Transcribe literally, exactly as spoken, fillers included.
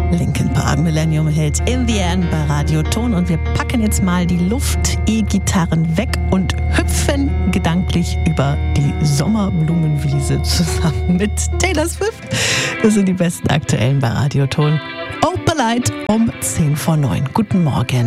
Linkin Park, Millennium Hit, In the End bei Radio Ton. Und wir packen jetzt mal die Luft-E-Gitarren weg und hüpfen gedanklich über die Sommerblumenwiese zusammen mit Taylor Swift. Das sind die besten aktuellen bei Radio Ton. Opalite um zehn vor neun. Guten Morgen.